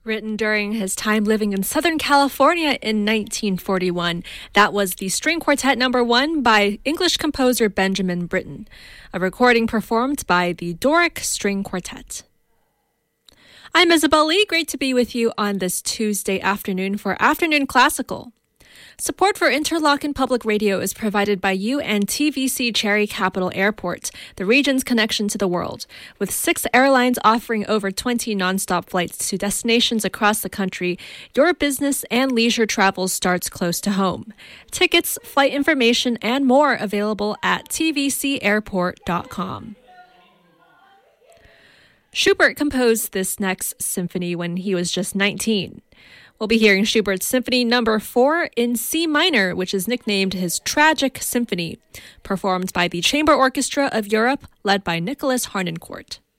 Written during his time living in Southern California in 1941, that was the String Quartet No. 1 by English composer Benjamin Britten, a recording performed by the Doric String Quartet. I'm Isabel Lee, great to be with you on this Tuesday afternoon for Afternoon Classical. Support for Interlochen Public Radio is provided by you and TVC Cherry Capital Airport, the region's connection to the world. With 6 airlines offering over 20 nonstop flights to destinations across the country, your business and leisure travel starts close to home. Tickets, flight information, and more available at tvcairport.com. Schubert composed this next symphony when he was just 19. We'll be hearing Schubert's Symphony No. 4 in C minor, which is nicknamed his Tragic Symphony, performed by the Chamber Orchestra of Europe, led by Nicholas Harnoncourt.